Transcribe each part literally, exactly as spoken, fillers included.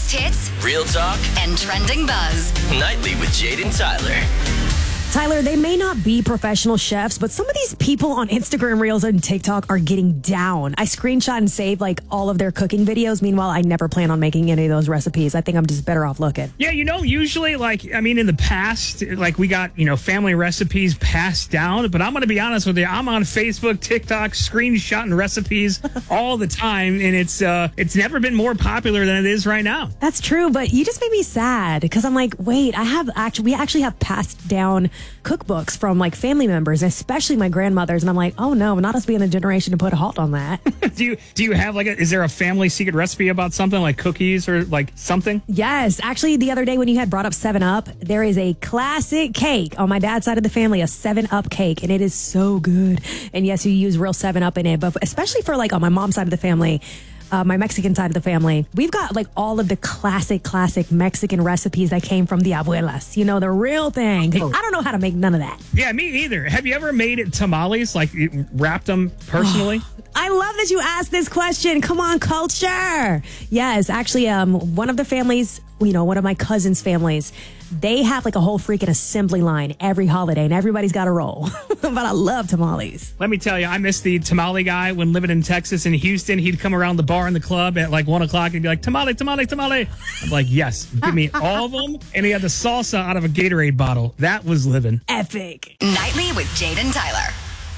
Hottest hits, real talk, and trending buzz. Nightly with Jaden Tyler. Tyler, they may not be professional chefs, but some of these people on Instagram Reels and TikTok are getting down. I screenshot and save like all of their cooking videos. Meanwhile, I never plan on making any of those recipes. I think I'm just better off looking. Yeah, you know, usually, like, I mean, in the past, like, we got, you know, family recipes passed down. But I'm going to be honest with you. I'm on Facebook, TikTok, screenshotting recipes all the time. And it's uh, it's never been more popular than it is right now. That's true. But you just made me sad because I'm like, wait, I have actually, we actually have passed down cookbooks from like family members, especially my grandmothers, and I'm like, oh no, not us being the generation to put a halt on that. do you do you have like a, is there a family secret recipe about something like cookies or like something? Yes, actually the other day when you had brought up seven up, there is a classic cake on my dad's side of the family, a seven up cake, and it is so good. And yes, you use real seven up in it, but especially for like on my mom's side of the family, Uh, my Mexican side of the family, we've got like all of the classic, classic Mexican recipes that came from the abuelas. You know, the real thing. I don't know how to make none of that. Yeah, me either. Have you ever made tamales, like you wrapped them personally? I love that you asked this question. Come on, culture. Yes, actually, um, one of the families, you know, one of my cousin's families, they have like a whole freaking assembly line every holiday, and everybody's got a roll. But I love tamales. Let me tell you, I miss the tamale guy when living in Texas and Houston. He'd come around the bar in the club at like one o'clock and be like, tamale, tamale, tamale. I'm like, yes, give me all of them. And he had the salsa out of a Gatorade bottle. That was living. Epic. Nightly with Jaden Tyler.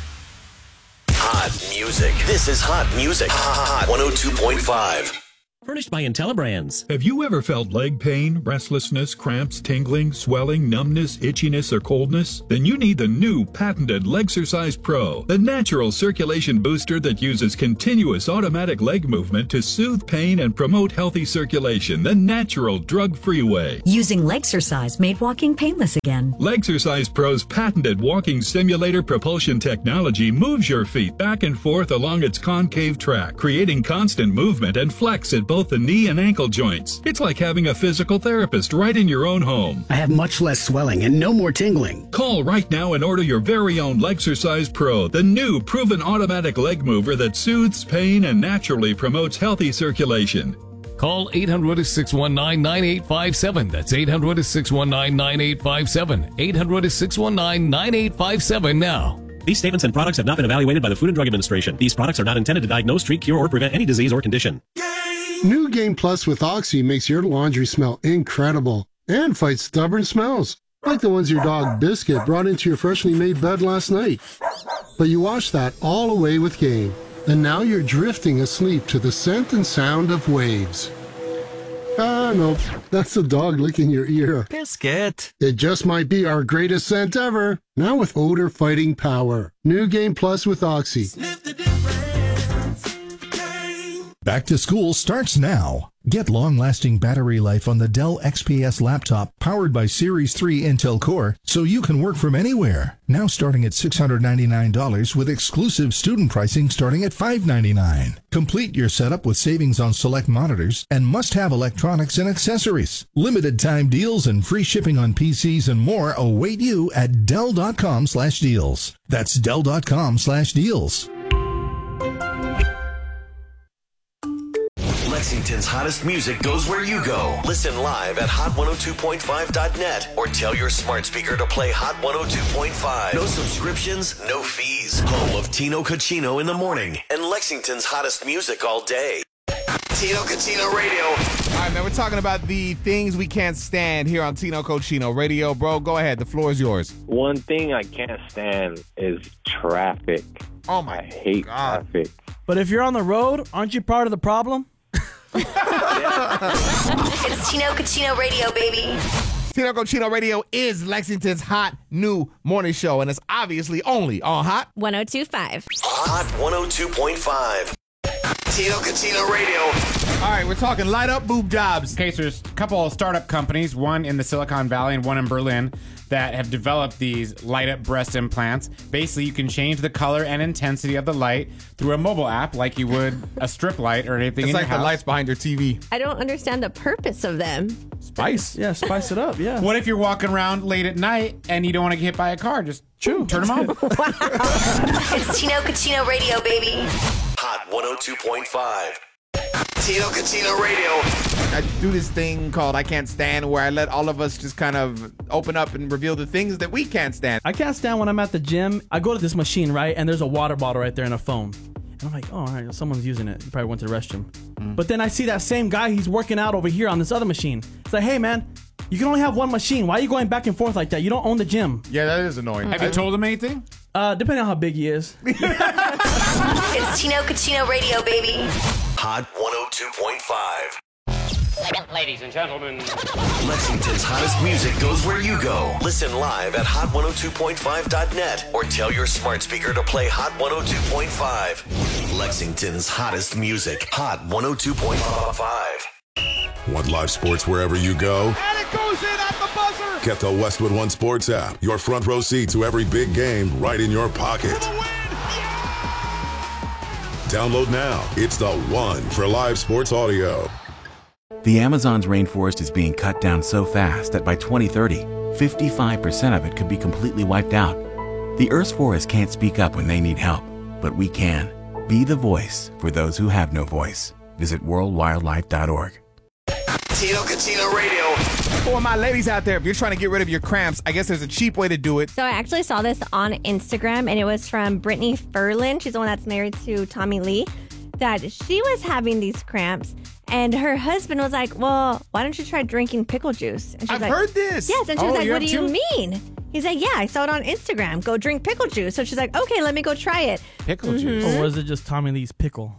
Hot music. This is Hot Music. Hot one oh two point five. Furnished by IntelliBrands. Have you ever felt leg pain, restlessness, cramps, tingling, swelling, numbness, itchiness, or coldness? Then you need the new patented Legsercise Pro, the natural circulation booster that uses continuous automatic leg movement to soothe pain and promote healthy circulation the natural, drug-free way. Using Legsercise made walking painless again. Legsercise Pro's patented walking simulator propulsion technology moves your feet back and forth along its concave track, creating constant movement and flex at both the knee and ankle joints. It's like having a physical therapist right in your own home. I have much less swelling and no more tingling. Call right now and order your very own Legsercise Pro, the new proven automatic leg mover that soothes pain and naturally promotes healthy circulation. Call eight hundred, six one nine, nine eight five seven. That's eight hundred, six one nine, nine eight five seven. eight hundred, six one nine, nine eight five seven now. These statements and products have not been evaluated by the Food and Drug Administration. These products are not intended to diagnose, treat, cure, or prevent any disease or condition. New Game Plus with Oxy makes your laundry smell incredible and fights stubborn smells, like the ones your dog Biscuit brought into your freshly made bed last night. But you washed that all away with Game, and now you're drifting asleep to the scent and sound of waves. Ah, no, that's the dog licking your ear. Biscuit. It just might be our greatest scent ever, now with odor fighting power. New Game Plus with Oxy. Back to school starts now. Get long-lasting battery life on the Dell X P S laptop powered by Series three Intel Core so you can work from anywhere. Now starting at six hundred ninety-nine dollars with exclusive student pricing starting at five hundred ninety-nine dollars. Complete your setup with savings on select monitors and must-have electronics and accessories. Limited time deals and free shipping on P Cs and more await you at Dell.com slash deals. That's Dell.com slash deals. Lexington's hottest music goes where you go. Listen live at hot one oh two point five dot net or tell your smart speaker to play Hot one oh two point five. No subscriptions, no fees. Home of Tino Cucino in the morning and Lexington's hottest music all day. Tino Cucino Radio. All right, man, we're talking about the things we can't stand here on Tino Cucino Radio. Bro, go ahead. The floor is yours. One thing I can't stand is traffic. Oh, my I hate God. traffic. But if you're on the road, aren't you part of the problem? It's Tino Cucino Radio, baby. Tino Cucino Radio is Lexington's hot new morning show, and it's obviously only on Hot one oh two point five. Hot one oh two point five. Tino Cucino Radio. All right, we're talking light up boob jobs. Okay, so there's a couple of startup companies, one in the Silicon Valley and one in Berlin, that have developed these light up breast implants. Basically, you can change the color and intensity of the light through a mobile app like you would a strip light or anything It's in like your house. the lights behind your T V. I don't understand the purpose of them. Spice. Yeah, spice it up, yeah. What if you're walking around late at night and you don't want to get hit by a car? Just True. turn them on. It's Tino Cucino Radio, baby. Hot one oh two point five. Tino Cucino Radio. I do this thing called I Can't Stand where I let all of us just kind of open up and reveal the things that we can't stand. I can't stand when I'm at the gym. I go to this machine, right? And there's a water bottle right there and a phone. And I'm like, oh, all right, someone's using it. He probably went to the restroom. Mm. But then I see that same guy, he's working out over here on this other machine. It's like, hey, man, you can only have one machine. Why are you going back and forth like that? You don't own the gym. Yeah, that is annoying. Have you told him anything? Uh, depending on how big he is. It's Tino Cucino Radio, baby. Hot one oh two point five. Ladies and gentlemen, Lexington's hottest music goes where you go. Listen live at hot one oh two point five dot net or tell your smart speaker to play Hot one oh two point five. Lexington's hottest music. Hot one oh two point five. Want live sports wherever you go? And it goes in at the buzzer. Get the Westwood One Sports app. Your front row seat to every big game right in your pocket. Download now. It's the one for live sports audio. The Amazon's rainforest is being cut down so fast that by twenty thirty, fifty-five percent of it could be completely wiped out. The Earth's forests can't speak up when they need help, but we can. Be the voice for those who have no voice. Visit world wildlife dot org. Tino Cucino Radio. For my ladies out there, if you're trying to get rid of your cramps, I guess there's a cheap way to do it. So I actually saw this on Instagram, and it was from Brittany Ferlin. She's the one that's married to Tommy Lee. That she was having these cramps, and her husband was like, well, why don't you try drinking pickle juice? And she's I've like, heard this. Yes, and she Oh, was like, you what have do you too? mean? He's like, yeah, I saw it on Instagram. Go drink pickle juice. So she's like, okay, let me go try it. Pickle Mhm. juice. Or was it just Tommy Lee's pickle?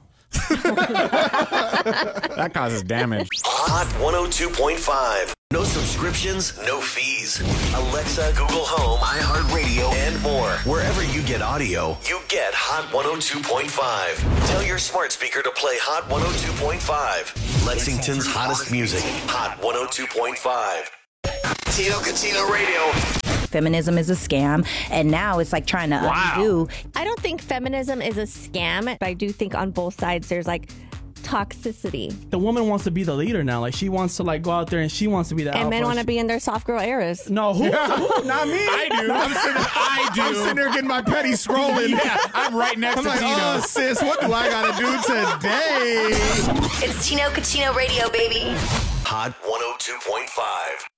That causes damage. Hot one oh two point five. No subscriptions, no fees. Alexa, Google Home, iHeartRadio, and more. Wherever you get audio, you get Hot one oh two point five. Tell your smart speaker to play Hot one oh two point five. Lexington's hottest music. Hot one oh two point five. Tino Cucino Radio. Feminism is a scam, and now it's like trying to undo. I don't think feminism is a scam, but I do think on both sides there's like toxicity. The woman wants to be the leader now. Like, she wants to like go out there and she wants to be the And alpha. men want to be in their soft girl eras. No, who? who? Not me. I do. I'm sitting, I do. I'm sitting there getting my petty scrolling. Yeah, I'm right next I'm to like, Tino. oh, sis, what do I got to do today? It's Tino Cucino Radio, baby. Hot one oh two point five.